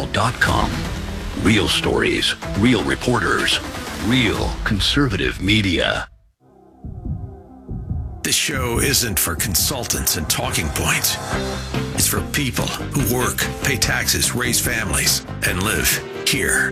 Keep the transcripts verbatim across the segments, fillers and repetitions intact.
journal dot com. Real stories, real reporters, real conservative media. This show isn't for consultants and talking points. It's for people who work, pay taxes, raise families, and live here.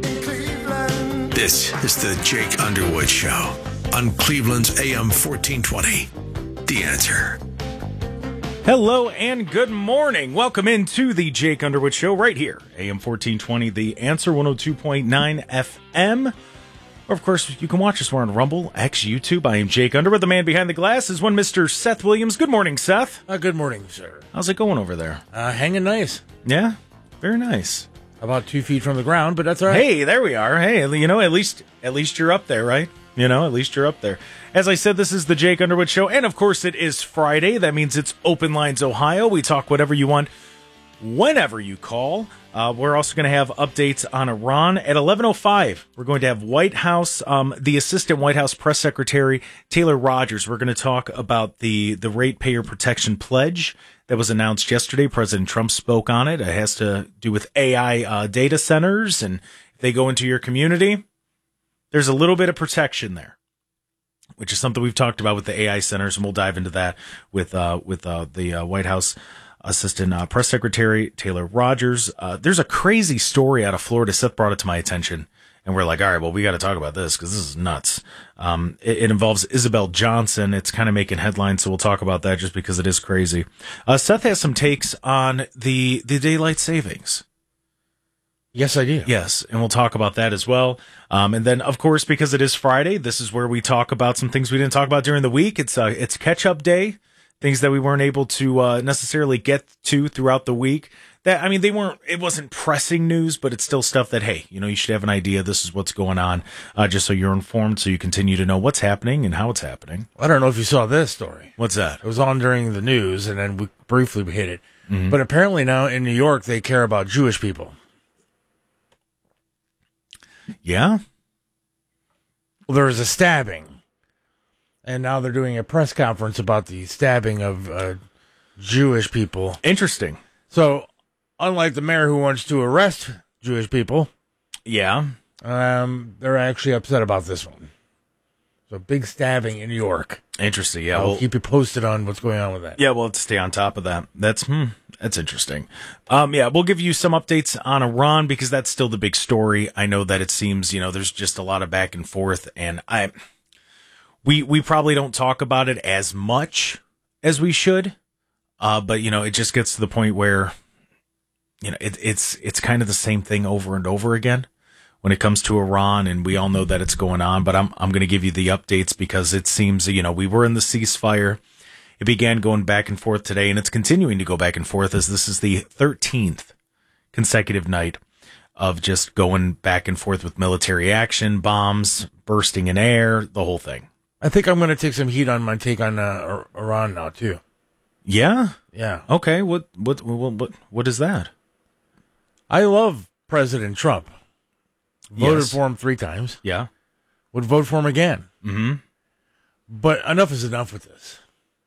This is the Jake Underwood Show on Cleveland's A M fourteen twenty. The Answer. Hello and good morning. Welcome into the Jake Underwood Show right here, A M fourteen twenty, The Answer, one oh two point nine F M. Or, of course, you can watch us. We're on Rumble, X, YouTube. I am Jake Underwood. The man behind the glass is one Mister Seth Williams. Good morning, Seth. Uh, good morning, sir. How's it going over there? Uh, hanging nice. Yeah, very nice. About two feet from the ground, but that's all right. Hey, there we are. Hey, you know, at least at least you're up there, right? You know, at least you're up there. As I said, this is the Jake Underwood Show, and of course it is Friday. That means it's Open Lines Ohio. We talk whatever you want, whenever you call. Uh, we're also going to have updates on Iran at eleven oh five. We're going to have White House, um, the Assistant White House Press Secretary, Taylor Rogers. We're going to talk about the, the Ratepayer Protection Pledge that was announced yesterday. President Trump spoke on it. It has to do with A I uh, data centers, and if they go into your community, there's a little bit of protection there, which is something we've talked about with the A I centers, and we'll dive into that with uh, with uh, the uh, White House Assistant uh, Press Secretary, Taylor Rogers. Uh, there's a crazy story out of Florida. Seth brought it to my attention, and we're like, all right, well, we got to talk about this because this is nuts. Um, it, it involves Isabel Johnson. It's kind of making headlines, so we'll talk about that just because it is crazy. Uh, Seth has some takes on the, the daylight savings. Yes, I do. Yes, and we'll talk about that as well. Um, and then, of course, because it is Friday, this is where we talk about some things we didn't talk about during the week. It's uh, it's catch-up day, things that we weren't able to uh, necessarily get to throughout the week. That I mean, they weren't. It wasn't pressing news, but it's still stuff that, hey, you know, you should have an idea. This is what's going on, uh, just so you're informed, so you continue to know what's happening and how it's happening. I don't know if you saw this story. What's that? It was on during the news, and then we briefly hit it. Mm-hmm. But apparently now in New York, they care about Jewish people. Yeah. Well, there was a stabbing, and now they're doing a press conference about the stabbing of uh, Jewish people. Interesting. So, unlike the mayor who wants to arrest Jewish people, yeah, um, they're actually upset about this one. So, big stabbing in New York. Interesting. Yeah, I'll well, keep you posted on what's going on with that. Yeah, we'll have to stay on top of that. That's hmm, that's interesting. Um, yeah, we'll give you some updates on Iran because that's still the big story. I know that it seems, you know, there's just a lot of back and forth, and I, we we probably don't talk about it as much as we should. Uh, but you know, it just gets to the point where, you know, it, it's it's kind of the same thing over and over again when it comes to Iran, and we all know that it's going on. But I'm I'm going to give you the updates because it seems, you know, we were in the ceasefire. It began going back and forth today, and it's continuing to go back and forth as this is the thirteenth consecutive night of just going back and forth with military action, bombs bursting in air, the whole thing. I think I'm going to take some heat on my take on uh, Iran now too. Yeah? Yeah. Okay. What what what what, what is that? I love President Trump. Voted Yes. for him three times. Yeah. Would vote for him again. Mm-hmm. But enough is enough with this.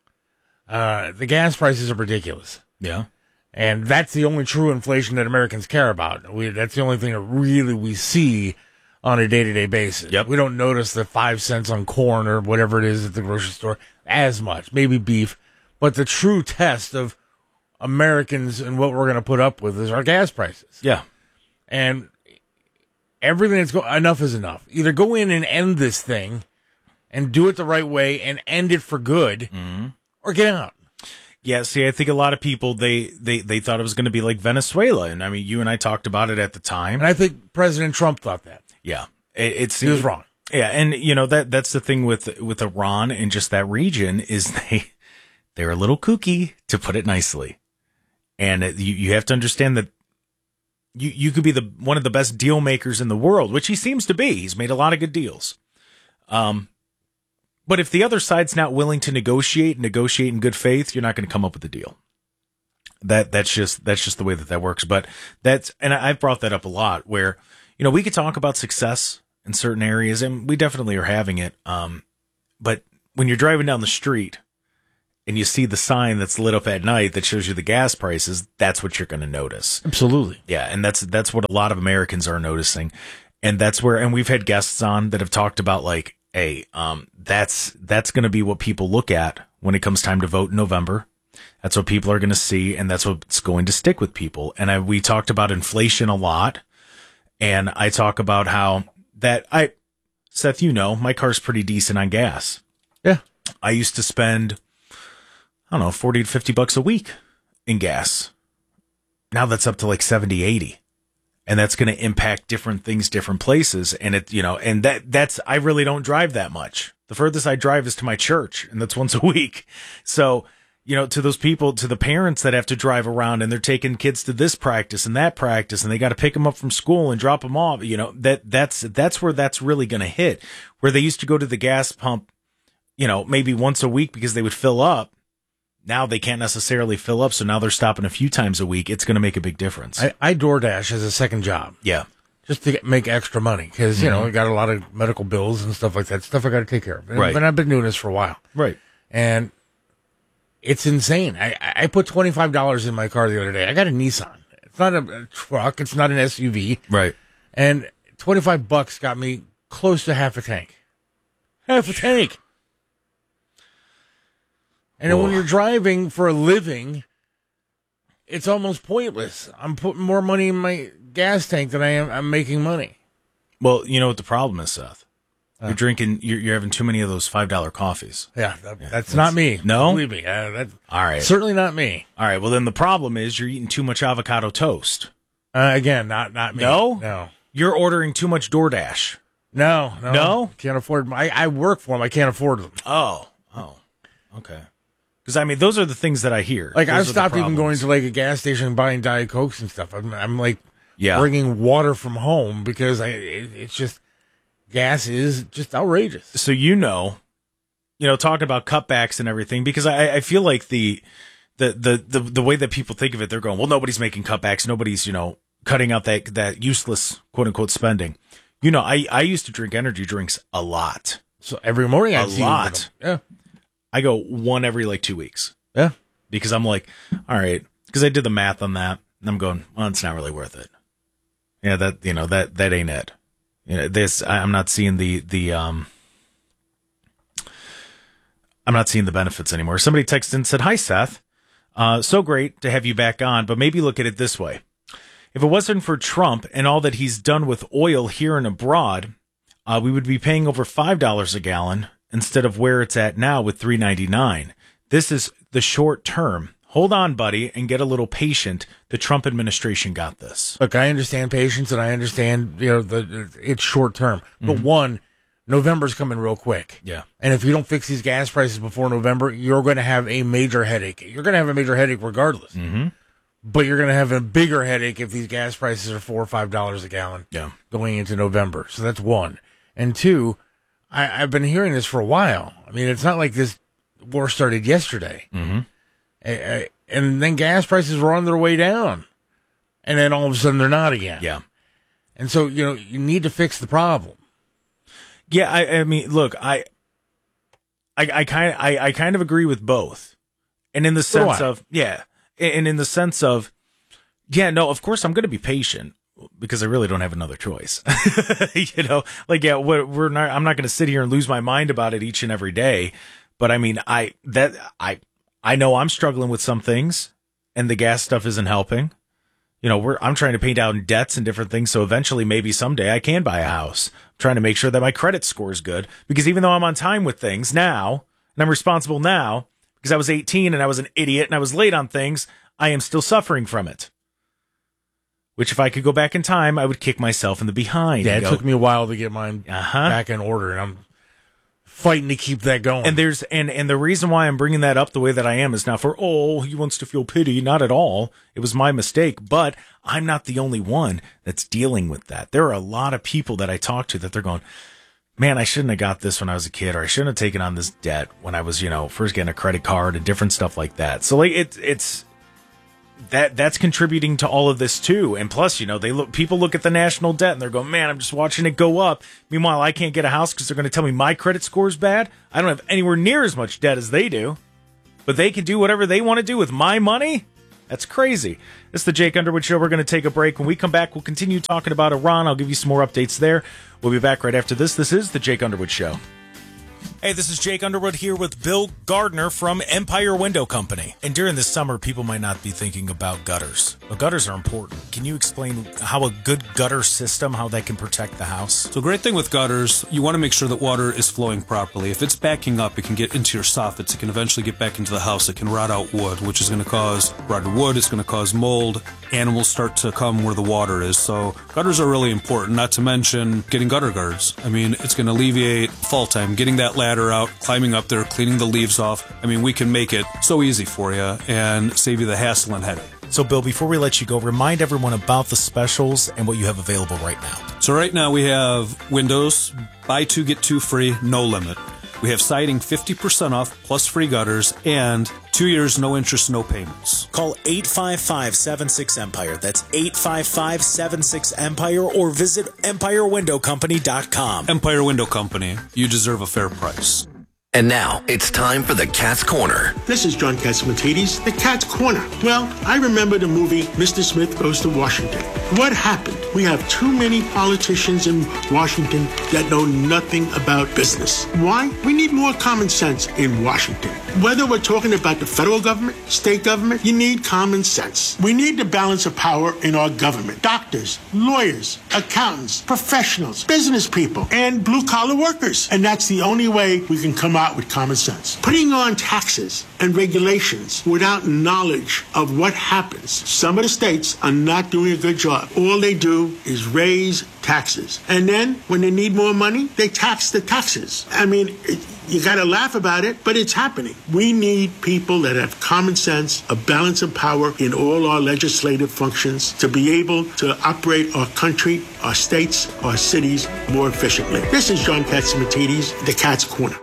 Uh, the gas prices are ridiculous. Yeah. And that's the only true inflation that Americans care about. We, that's the only thing that really we see on a day-to-day basis. Yep. We don't notice the five cents on corn or whatever it is at the grocery store as much. Maybe beef. But the true test of Americans and what we're going to put up with is our gas prices. Yeah. And everything that's going, enough is enough. Either go in and end this thing and do it the right way and end it for good, Mm-hmm. or get out. Yeah, see, I think a lot of people, they, they, they thought it was going to be like Venezuela. And I mean, you and I talked about it at the time. And I think President Trump thought that. Yeah. It, it's, He was wrong. Yeah. And, you know, that that's the thing with, with Iran and just that region is they, they're a little kooky, to put it nicely. And it, you, you have to understand that you, you could be the one of the best deal makers in the world, which he seems to be. He's made a lot of good deals. Um, But if the other side's not willing to negotiate, negotiate in good faith, you're not going to come up with a deal. That that's just that's just the way that that works. But that's and I've brought that up a lot. Where you know we could talk about success in certain areas, and we definitely are having it. Um, but when you're driving down the street and you see the sign that's lit up at night that shows you the gas prices, that's what you're going to notice. Absolutely. Yeah, and that's that's what a lot of Americans are noticing. And that's where, and we've had guests on that have talked about like, hey, um, that's that's going to be what people look at when it comes time to vote in November. That's what people are going to see, and that's what's going to stick with people. And I, we talked about inflation a lot, and I talk about how that I, Seth, you know, my car's pretty decent on gas. Yeah. I used to spend, I don't know, forty to fifty bucks a week in gas. Now that's up to like seventy, eighty. And that's going to impact different things, different places. And it, you know, and that, that's, I really don't drive that much. The furthest I drive is to my church, and that's once a week. So, you know, to those people, to the parents that have to drive around and they're taking kids to this practice and that practice, and they got to pick them up from school and drop them off, you know, that, that's, that's where that's really going to hit. Where they used to go to the gas pump, you know, maybe once a week because they would fill up. Now they can't necessarily fill up, so now they're stopping a few times a week. It's going to make a big difference. I, I DoorDash as a second job. Yeah. Just to get, make extra money because, you mm-hmm. know, I got a lot of medical bills and stuff like that, stuff I got to take care of. And, right. and I've been doing this for a while. Right. And it's insane. I, I put twenty-five dollars in my car the other day. I got a Nissan. It's not a, a truck. It's not an S U V. Right. And twenty-five bucks got me close to half a tank. Half a tank. And then when you're driving for a living, it's almost pointless. I'm putting more money in my gas tank than I am I'm making money. Well, you know what the problem is, Seth? You're drinking, you're, you're having too many of those five dollar coffees. Yeah, that, that's, that's not me. No? Believe me. Uh, that's All right. Certainly not me. All right. Well, then the problem is you're eating too much avocado toast. Uh, again, not not me. No? No. You're ordering too much DoorDash. No. No? No? Can't afford them. I, I work for them. I can't afford them. Oh. Oh. Okay. Because, I mean, those are the things that I hear. Like, those I've stopped even going problems. to, like, a gas station and buying Diet Cokes and stuff. I'm, I'm like, Yeah. bringing water from home because I it, it's just, gas is just outrageous. So, you know, you know, talking about cutbacks and everything, because I, I feel like the, the, the, the, the way that people think of it, they're going, well, nobody's making cutbacks. Nobody's, you know, cutting out that, that useless, quote unquote, spending. You know, I, I used to drink energy drinks a lot. So every morning I A see lot. Yeah. I go one every like two weeks. Yeah. Because I'm like, all right, because I did the math on that, and I'm going, well, it's not really worth it. Yeah, that, you know, that, that ain't it. You know, this, I'm not seeing the, the, um, I'm not seeing the benefits anymore. Somebody texted and said, hi, Seth. Uh, so great to have you back on, but maybe look at it this way. If it wasn't for Trump and all that he's done with oil here and abroad, uh, we would be paying over five dollars a gallon instead of where it's at now with three ninety-nine. This is the short term. Hold on, buddy, and get a little patient. The Trump administration got this. Look, I understand patience, and I understand, you know, the it's short term. But mm-hmm. one, November's coming real quick. Yeah. And if you don't fix these gas prices before November, you're going to have a major headache. You're going to have a major headache regardless. Mm-hmm. But you're going to have a bigger headache if these gas prices are four or five dollars a gallon. Yeah. Going into November. So that's one. And two, I, I've been hearing this for a while. I mean, it's not like this war started yesterday. Mm-hmm. I, I, and then gas prices were on their way down. And then all of a sudden they're not again. Yeah. And so, you know, you need to fix the problem. Yeah, I, I mean, look, I, I, I kind, I, I kind of agree with both, and in the sense of, yeah, and in the sense of, yeah, no, of course I'm going to be patient because I really don't have another choice. You know, like, yeah, we're, we're not, I'm not going to sit here and lose my mind about it each and every day, but I mean, I that I, I know I'm struggling with some things, and the gas stuff isn't helping. You know, we're I'm trying to pay down debts and different things, so eventually, maybe someday, I can buy a house. I'm trying to make sure that my credit score is good, because even though I'm on time with things now, and I'm responsible now, because I was eighteen and I was an idiot and I was late on things, I am still suffering from it. Which, if I could go back in time, I would kick myself in the behind. Yeah, it go, took me a while to get mine uh-huh. back in order, and I'm fighting to keep that going. And there's and and the reason why I'm bringing that up the way that I am is not for, oh, he wants to feel pity. Not at all. It was my mistake, but I'm not the only one that's dealing with that. There are a lot of people that I talk to that they're going, man, I shouldn't have got this when I was a kid, or I shouldn't have taken on this debt when I was, you know, first getting a credit card and different stuff like that. So like it's it's that that's contributing to all of this too. And plus, you know, they look people look at the national debt and they're going, man, I'm just watching it go up. Meanwhile, I can't get a house because they're going to tell me my credit score is bad. I don't have anywhere near as much debt as they do. but they can do whatever they want to do with my money? That's crazy. It's the Jake Underwood Show. We're going to take a break. When we come back, we'll continue talking about Iran. I'll give you some more updates there. We'll be back right after this. This is the Jake Underwood Show. Hey, this is Jake Underwood here with Bill Gardner from Empire Window Company. And during the summer, people might not be thinking about gutters. But gutters are important. Can you explain how a good gutter system, how that can protect the house? So, great thing with gutters, you want to make sure that water is flowing properly. If it's backing up, it can get into your soffits. It can eventually get back into the house. It can rot out wood, which is going to cause rotted wood. It's going to cause mold. Animals start to come where the water is. So, gutters are really important, not to mention getting gutter guards. I mean, it's going to alleviate fall time, getting that ladder out, climbing up there, cleaning the leaves off. I mean, we can make it so easy for you and save you the hassle and headache. So, Bill, before we let you go, remind everyone about the specials and what you have available right now. So right now we have windows, buy two, get two free, no limit. We have siding fifty percent off, plus free gutters, and two years, no interest, no payments. Call eight five five, seven six, EMPIRE. That's eight five five, seven six, EMPIRE, or visit empire window company dot com. Empire Window Company. You deserve a fair price. And now it's time for the Cat's Corner. This is John Catsimatidis, the Cat's Corner. Well, I remember the movie Mister Smith Goes to Washington. What happened? We have too many politicians in Washington that know nothing about business. Why? We need more common sense in Washington. Whether we're talking about the federal government, state government, you need common sense. We need the balance of power in our government. Doctors, lawyers, accountants, professionals, business people, and blue-collar workers. And that's the only way we can come out with common sense. Putting on taxes and regulations without knowledge of what happens. Some of the states are not doing a good job. All they do is raise taxes. And then when they need more money, they tax the taxes. I mean, it, you got to laugh about it, but it's happening. We need people that have common sense, a balance of power in all our legislative functions to be able to operate our country, our states, our cities more efficiently. This is John Catsimatidis, the Cat's Corner.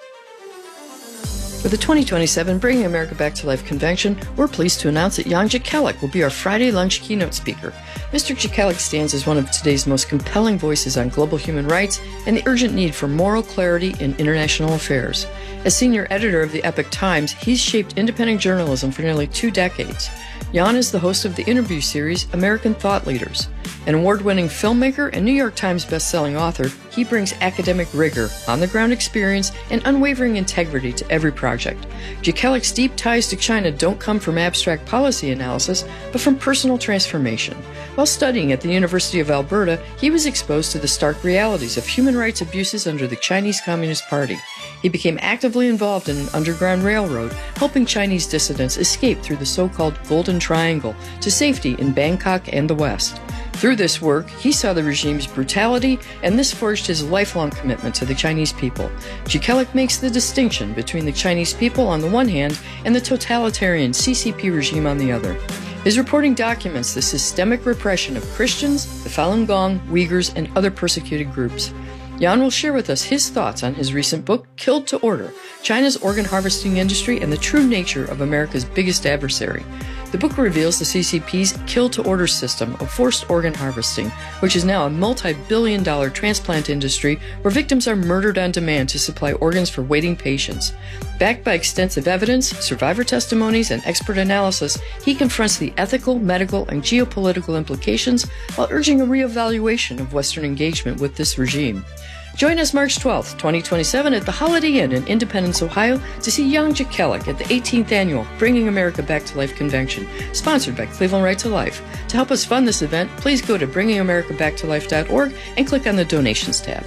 For the twenty twenty-seven Bringing America Back to Life convention, we're pleased to announce that Jan Jekielek will be our Friday lunch keynote speaker. Mister Jekielek stands as one of today's most compelling voices on global human rights and the urgent need for moral clarity in international affairs. As senior editor of the Epoch Times, he's shaped independent journalism for nearly two decades. Jan is the host of the interview series American Thought Leaders. An award-winning filmmaker and New York Times best-selling author, he brings academic rigor, on-the-ground experience, and unwavering integrity to every project. Jekielek's deep ties to China don't come from abstract policy analysis, but from personal transformation. While studying at the University of Alberta, he was exposed to the stark realities of human rights abuses under the Chinese Communist Party. He became actively involved in an underground railroad, helping Chinese dissidents escape through the so-called Golden Triangle to safety in Bangkok and the West. Through this work, he saw the regime's brutality, and this forged his lifelong commitment to the Chinese people. Jekielek makes the distinction between the Chinese people on the one hand and the totalitarian C C P regime on the other. His reporting documents the systemic repression of Christians, the Falun Gong, Uyghurs, and other persecuted groups. Jan will share with us his thoughts on his recent book, Killed to Order, China's Organ Harvesting Industry and the True Nature of America's Biggest Adversary. The book reveals the C C P's kill-to-order system of forced organ harvesting, which is now a multi-billion dollar transplant industry where victims are murdered on demand to supply organs for waiting patients. Backed by extensive evidence, survivor testimonies, and expert analysis, he confronts the ethical, medical, and geopolitical implications while urging a reevaluation of Western engagement with this regime. Join us March twelfth, twenty twenty-seven at the Holiday Inn in Independence, Ohio to see Jan Jekielek at the eighteenth Annual Bringing America Back to Life Convention, sponsored by Cleveland Right to Life. To help us fund this event, please go to bringing america back to life dot org and click on the Donations tab.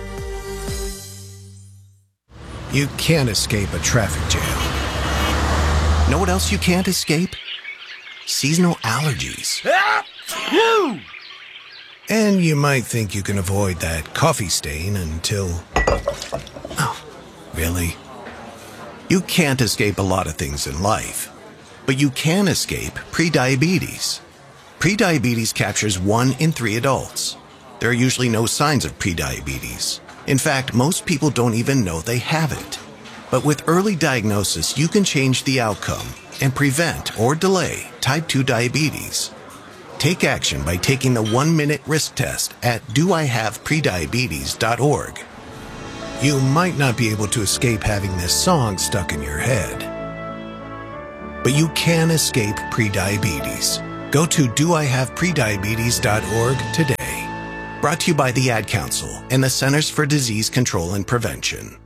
You can't escape a traffic jam. Know what else you can't escape? Seasonal allergies. And you might think you can avoid that coffee stain until... Oh, really? You can't escape a lot of things in life, but you can escape prediabetes. Prediabetes captures one in three adults. There are usually no signs of prediabetes. In fact, most people don't even know they have it. But with early diagnosis, you can change the outcome and prevent or delay type two diabetes. Take action by taking the one-minute risk test at do I have prediabetes dot org. You might not be able to escape having this song stuck in your head, but you can escape prediabetes. Go to do I have prediabetes dot org today. Brought to you by the Ad Council and the Centers for Disease Control and Prevention.